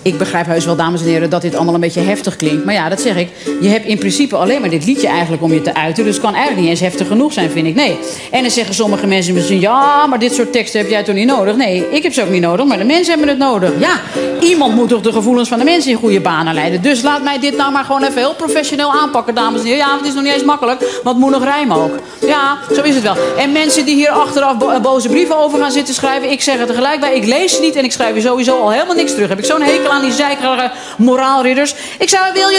Ik begrijp heus wel, dames en heren, dat dit allemaal een beetje heftig klinkt. Maar ja, dat zeg ik. Je hebt in principe alleen maar dit liedje eigenlijk om je te uiten. Dus het kan eigenlijk niet eens heftig genoeg zijn, vind ik. Nee. En dan zeggen sommige mensen misschien... ja, maar dit soort teksten heb jij toch niet nodig? Nee, ik heb ze ook niet nodig, maar de mensen hebben het nodig. Ja, iemand moet toch de gevoelens van de mensen in goede banen leiden. Dus laat mij dit nou maar gewoon even heel professioneel aanpakken, dames en heren. Ja, het is nog niet eens makkelijk, want het moet nog rijmen ook. Ja, zo is het wel. En mensen die hier achteraf boze brieven over gaan zitten schrijven... ik zeg er tegelijk bij, ik lees ze niet en ik schrijf er sowieso al helemaal niks terug. Heb ik zo'n hekel aan die zeikerige moraalridders. Ik zou, wil je